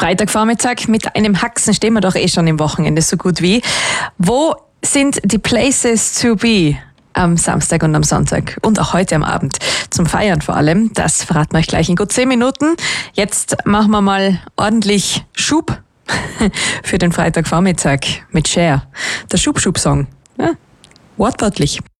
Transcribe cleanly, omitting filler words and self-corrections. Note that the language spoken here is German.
Freitagvormittag mit einem Haxen stehen wir doch schon im Wochenende so gut wie. Wo sind die Places to be am Samstag und am Sonntag und auch heute am Abend zum Feiern vor allem? Das verraten wir euch gleich in gut 10 Minuten. Jetzt machen wir mal ordentlich Schub für den Freitagvormittag mit Cher. Der Schub-Schub-Song. Ja, wortwörtlich.